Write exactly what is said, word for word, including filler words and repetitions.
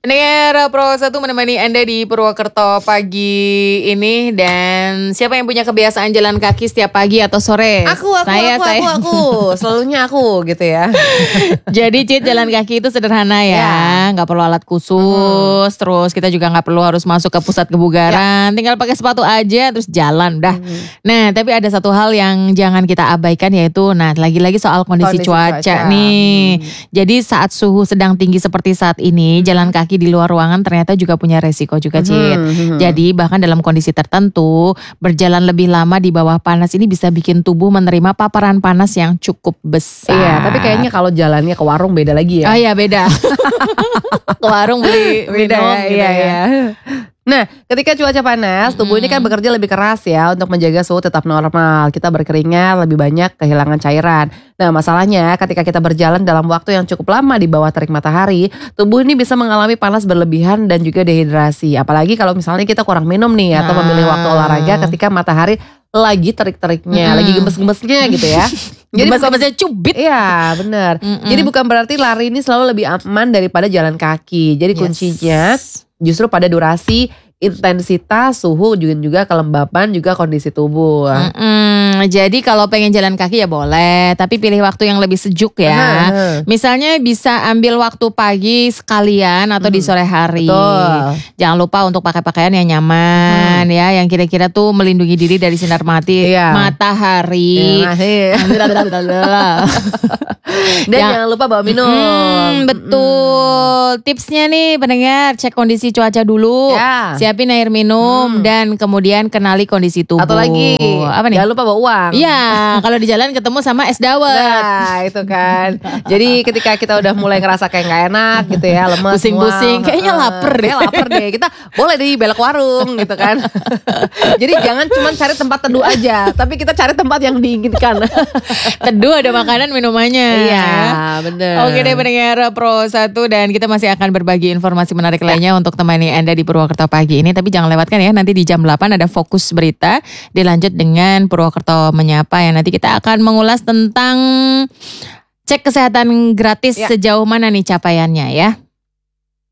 Pendengar Pro satu menemani Anda di Purwokerto pagi ini. Dan siapa yang punya kebiasaan jalan kaki setiap pagi atau sore? Aku, aku, saya, aku, saya. aku, aku, selalunya aku gitu ya. Jadi Cid, jalan kaki itu sederhana ya, Ya. Gak perlu alat khusus. hmm. Terus kita juga gak perlu harus masuk ke pusat kebugaran, ya. Tinggal pakai sepatu aja terus jalan udah. hmm. Nah tapi ada satu hal yang jangan kita abaikan, yaitu nah lagi-lagi soal kondisi, kondisi cuaca, cuaca nih. hmm. Jadi saat suhu sedang tinggi seperti saat ini, hmm. jalan kaki di luar ruangan ternyata juga punya resiko juga, Cid. Hmm. Jadi bahkan dalam kondisi tertentu, berjalan lebih lama di bawah panas ini bisa bikin tubuh menerima paparan panas yang cukup besar. Iya, tapi kayaknya kalau jalannya ke warung beda lagi ya. Oh iya beda. Ke warung beli beda minum ya, gitu iya, ya. iya. Nah, ketika cuaca panas, tubuh ini kan bekerja lebih keras ya untuk menjaga suhu tetap normal. Kita berkeringat, lebih banyak kehilangan cairan. Nah, masalahnya ketika kita berjalan dalam waktu yang cukup lama di bawah terik matahari, tubuh ini bisa mengalami panas berlebihan dan juga dehidrasi. Apalagi kalau misalnya kita kurang minum nih atau memilih waktu olahraga ketika matahari lagi terik-teriknya, hmm. lagi gemes-gemesnya gitu ya. Jadi gemes-gemesnya cubit. Iya, benar. Jadi bukan berarti lari ini selalu lebih aman daripada jalan kaki. Jadi yes. kuncinya justru pada durasi, intensitas, suhu, juga juga kelembapan, juga kondisi tubuh. Mm-mm. Jadi kalau pengen jalan kaki ya boleh, tapi pilih waktu yang lebih sejuk ya. Uh-huh. Misalnya bisa ambil waktu pagi sekalian atau hmm. di sore hari. Betul. Jangan lupa untuk pakai pakaian yang nyaman hmm. ya, yang kira-kira tuh melindungi diri dari sinar mati, iya. matahari. Iya. Dan yang, jangan lupa bawa minum. Hmm, betul. Hmm. Tipsnya nih pendengar, cek kondisi cuaca dulu. Ya. Siapin air minum hmm. dan kemudian kenali kondisi tubuh. Atau lagi, apa nih? Jangan lupa bawa uang. Iya, kalau di jalan ketemu sama es dawet. Nah, itu kan. Jadi ketika kita udah mulai ngerasa kayak gak enak gitu ya, lemes, pusing-pusing, kayaknya lapar deh. Kayaknya lapar deh. Kita boleh deh belok warung gitu kan. Jadi jangan cuma cari tempat teduh aja, tapi kita cari tempat yang diinginkan. Teduh ada makanan minumannya. Iya, bener. Oke deh pendengar Pro satu, dan kita masih akan berbagi informasi menarik ya. lainnya untuk temani Anda di Purwokerto pagi ini. Tapi jangan lewatkan ya, nanti di jam delapan ada Fokus Berita, dilanjut dengan Purwokerto Menyapa yang nanti kita akan mengulas tentang cek kesehatan gratis ya. Sejauh mana nih capaiannya ya.